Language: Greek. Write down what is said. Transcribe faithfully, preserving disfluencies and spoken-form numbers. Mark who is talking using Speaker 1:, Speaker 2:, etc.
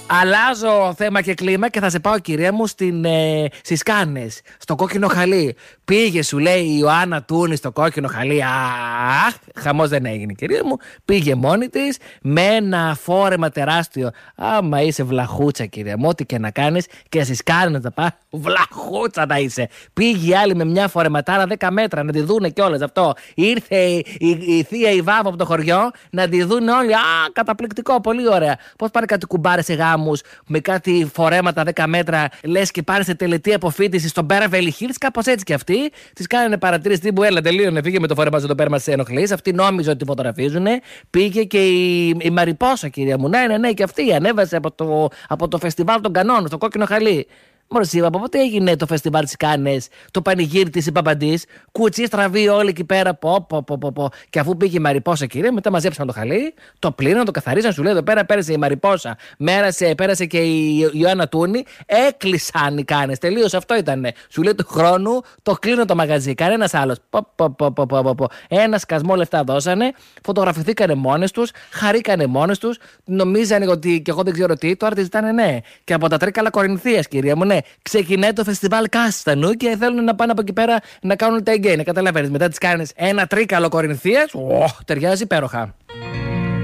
Speaker 1: Αλλάζω θέμα και κλίμα και θα σε πάω, κυρία μου, στην, ε, στις Κάνες, στο κόκκινο χαλί. Πήγε, σου λέει η Ιωάννα Τούνη, στο κόκκινο χαλί. Αχ, χαμός δεν έγινε, κυρία μου. Πήγε μόνη της με ένα φόρεμα τεράστιο. Άμα είσαι βλαχούτσα, κυρία μου, ό,τι και να κάνεις και στις Κάνες να τα πάει, βλαχούτσα να είσαι. Πήγε άλλη με μια φορεματάρα δέκα μέτρα να τη δούνε κιόλας αυτό. Ήρθε η, η, η θεία η Βάβα από το χωριό να τη δούνε όλοι. Α, καταπληκτικό, πολύ ωραία. Πώς πάνε κάτι κουμπάρες σε γάμους με κάτι φορέματα δέκα μέτρα, λες και πάνε σε τελετή αποφύτιση στον Beverly Hills, κάπως έτσι κι αυτοί. Τις κάνανε παρατήρηση τύπου, έλα, τελείωνε, φύγε με το φόρεμα στο πέρμα, σε ενοχλείς. Αυτοί νόμιζαν ότι φωτογραφίζουνε. Πήγε και η, η Μαριπόσα, κυρία μου. Ναι, ναι, ναι, και αυτή ανέβασε από το, από το φεστιβάλ των Κανών, στο κόκκινο χαλί. Μωρέ, είπα, από πότε έγινε το φεστιβάλ της Κάνες, το πανηγύρι της Παπαντής, κουτσί στραβή όλοι εκεί πέρα, πω, πω, πω, πω, πω. Και αφού πήγε η Μαριπόσα, κύριε, μετά μαζέψαν το χαλί, το πλήρωναν, το καθαρίζαν, σου λέει εδώ πέρα πέρασε η Μαριπόσα, μέρασε, πέρασε και η Ιωάννα Τούνη, έκλεισαν οι Κάνες. Τελείως αυτό ήτανε. Σου λέει του χρόνου, το κλείνω το μαγαζί, κανένας άλλος. Πω, πω, πω, πω, πω, πω. Ένα σκασμό λεφτά δώσανε, φωτογραφηθήκανε μόνες τους, χαρήκανε μόνες τους, νομίζανε ότι και εγώ δεν ξέρω τι, τώρα τη ζητάνε ναι. Και από τα Τρίκαλα Κορινθίας, κυρία μου, ναι. Ξεκινάει το φεστιβάλ Κάστανου και θέλουν να πάνε από εκεί πέρα να κάνουν τα εγγένεια. Καταλαβαίνεις, μετά τις κάνεις ένα Τρίκαλο Κορινθίας, oh, ταιριάζει υπέροχα.